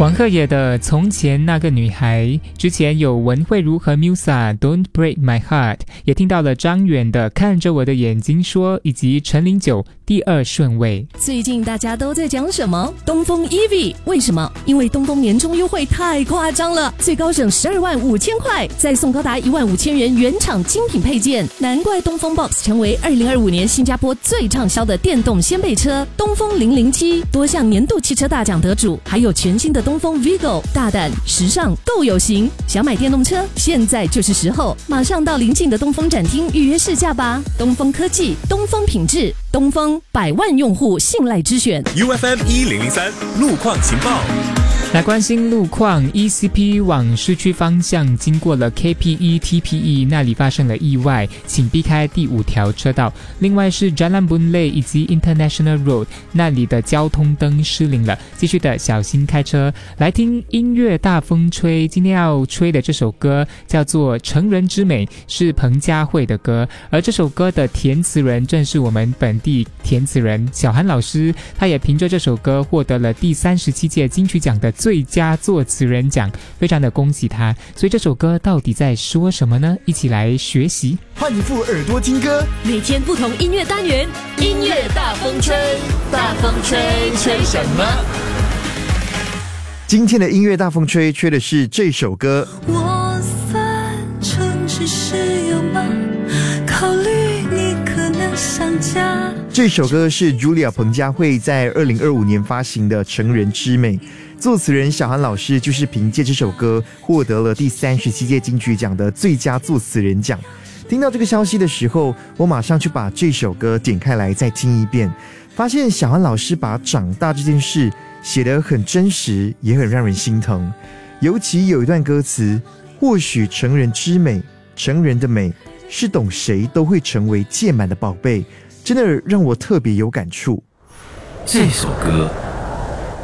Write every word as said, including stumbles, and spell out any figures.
黄鹤野的《从前那个女孩》，之前有文慧如和 Musa Don't Break My Heart， 也听到了张远的看着我的眼睛说，以及陈零九第二顺位。 最近大家都在讲什么？东风 E V， 为什么？因为东风年终优惠太夸张了，最高省十二万五千块，再送高达一万五千元原厂精品配件，难怪东风 Box 成为二零二五年新加坡最畅销的电动掀背车。东风零零七多项年度汽车大奖得主，还有全新的东风 Vigo， 大胆时尚够有型。想买电动车，现在就是时候，马上到邻近的东风展厅预约试驾吧。东风科技，东风品质，东风百万用户信赖之选。 U F M 一零零三路况情报。 来关心路况 ，E C P 往市区方向经过了 K P E T P E 那里发生了意外，请避开第五条车道。另外是 Jalan Boon Lay 以及 International Road 那里的交通灯失灵了，继续的小心开车。来听音乐大风吹，今天要吹的这首歌叫做《成人之美》，是彭佳慧的歌，而这首歌的填词人正是我们本地填词人小韩老师，他也凭着这首歌获得了第三十七届金曲奖的最佳作词人奖，非常的恭喜他。所以这首歌到底在说什么呢？一起来学习。 换一副耳朵听歌， 每天不同音乐单元， 音乐大风吹，大风吹，吹什么？今天的音乐大风吹吹的是这首歌。 我算城市室友吗？考虑你可能想家。 这首歌是 Julia 彭佳慧在二零二五年发行的《成人之美》，作词人小韩老师就是凭借这首歌获得了第三十七届金曲奖的最佳作词人奖。听到这个消息的时候，我马上去把这首歌点开来再听一遍，发现小韩老师把长大这件事写得很真实，也很让人心疼。尤其有一段歌词，或许成人之美，成人的美是懂谁都会成为届满的宝贝，真的让我特别有感触。 这首歌